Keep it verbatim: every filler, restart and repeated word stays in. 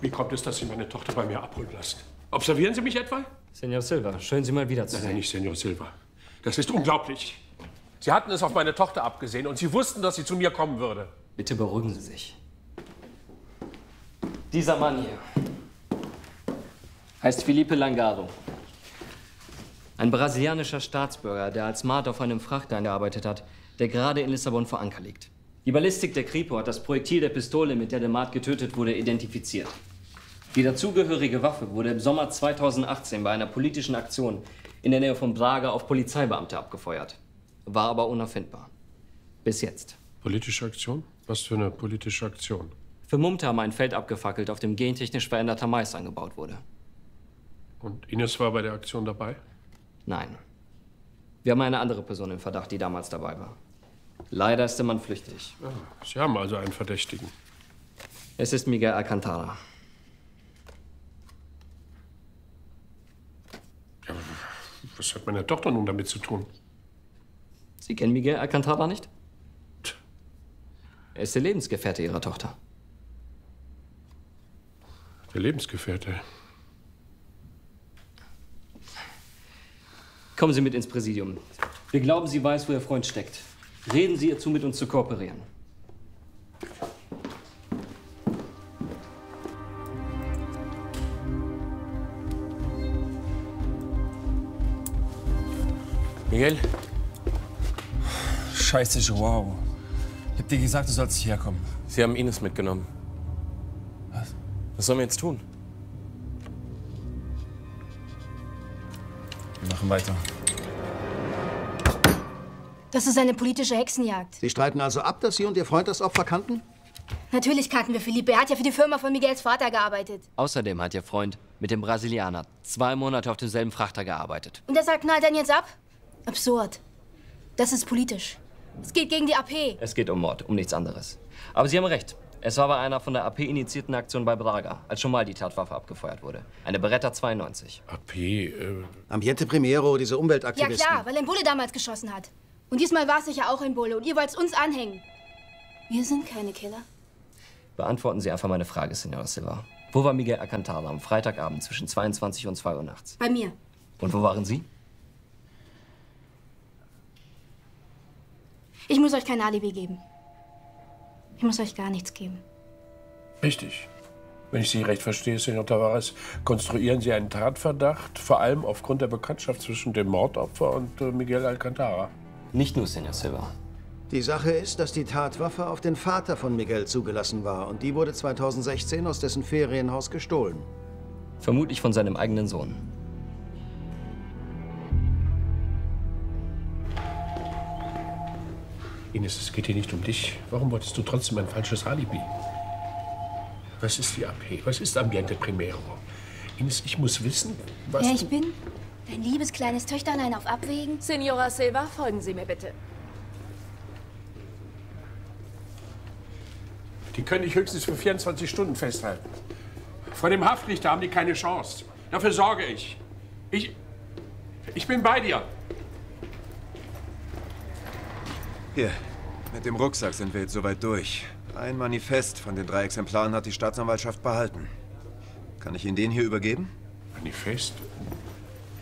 Wie kommt es, dass Sie meine Tochter bei mir abholen lassen? Observieren Sie mich etwa? Senor Silva, schön, Sie mal wiederzusehen. Nein, nein, nicht Senor Silva. Das ist unglaublich. Sie hatten es auf meine Tochter abgesehen und Sie wussten, dass sie zu mir kommen würde. Bitte beruhigen Sie sich. Dieser Mann hier heißt Felipe Langaro. Ein brasilianischer Staatsbürger, der als Maat auf einem Frachter gearbeitet hat, der gerade in Lissabon vor Anker liegt. Die Ballistik der Kripo hat das Projektil der Pistole, mit der der Maat getötet wurde, identifiziert. Die dazugehörige Waffe wurde im Sommer zweitausendachtzehn bei einer politischen Aktion in der Nähe von Braga auf Polizeibeamte abgefeuert. War aber unauffindbar. Bis jetzt. Politische Aktion? Was für eine politische Aktion? Vermummte haben ein Feld abgefackelt, auf dem gentechnisch veränderter Mais angebaut wurde. Und Ines war bei der Aktion dabei? Nein. Wir haben eine andere Person im Verdacht, die damals dabei war. Leider ist der Mann flüchtig. Ah, Sie haben also einen Verdächtigen. Es ist Miguel Alcantara. Ja, was hat meine Tochter nun damit zu tun? Sie kennen Miguel Alcantara nicht? Er ist der Lebensgefährte Ihrer Tochter. Der Lebensgefährte? Kommen Sie mit ins Präsidium. Wir glauben, sie weiß, wo Ihr Freund steckt. Reden Sie ihr zu, mit uns zu kooperieren. Miguel? Scheiße, Joao. Ich hab dir gesagt, du sollst hierher kommen. Sie haben Ines mitgenommen. Was? Was sollen wir jetzt tun? Wir machen weiter. Das ist eine politische Hexenjagd. Sie streiten also ab, dass Sie und Ihr Freund das Opfer kannten? Natürlich kannten wir Felipe. Er hat ja für die Firma von Miguels Vater gearbeitet. Außerdem hat Ihr Freund mit dem Brasilianer zwei Monate auf demselben Frachter gearbeitet. Und deshalb knallt er ihn jetzt ab? Absurd. Das ist politisch. Es geht gegen die A P. Es geht um Mord, um nichts anderes. Aber Sie haben recht. Es war bei einer von der A P initiierten Aktion bei Braga, als schon mal die Tatwaffe abgefeuert wurde. Eine Beretta zweiundneunzig. A P, äh... Ambiente Primero, diese Ja Umweltaktivisten. klar, weil ein Bulle damals geschossen hat. Und diesmal war es sicher auch ein Bulle und ihr wollt es uns anhängen. Wir sind keine Killer. Beantworten Sie einfach meine Frage, Senor Silva. Wo war Miguel Alcantara am Freitagabend zwischen zweiundzwanzig und zwei Uhr nachts? Bei mir. Und wo waren Sie? Ich muss euch kein Alibi geben. Ich muss euch gar nichts geben. Richtig. Wenn ich Sie recht verstehe, Senor Tavares, konstruieren Sie einen Tatverdacht, vor allem aufgrund der Bekanntschaft zwischen dem Mordopfer und äh, Miguel Alcantara. Nicht nur, Senor Silva. Die Sache ist, dass die Tatwaffe auf den Vater von Miguel zugelassen war. Und die wurde zweitausendsechzehn aus dessen Ferienhaus gestohlen. Vermutlich von seinem eigenen Sohn. Ines, es geht hier nicht um dich. Warum wolltest du trotzdem ein falsches Alibi? Was ist die A P? Was ist Ambiente Primero? Ines, ich muss wissen, was... Wer ich bin? Dein liebes kleines Töchterlein auf Abwägen? Senora Silva, folgen Sie mir bitte. Die können dich höchstens für vierundzwanzig Stunden festhalten. Vor dem Haftrichter haben die keine Chance. Dafür sorge ich. Ich... Ich bin bei dir. Hier, mit dem Rucksack sind wir jetzt soweit durch. Ein Manifest von den drei Exemplaren hat die Staatsanwaltschaft behalten. Kann ich Ihnen den hier übergeben? Manifest?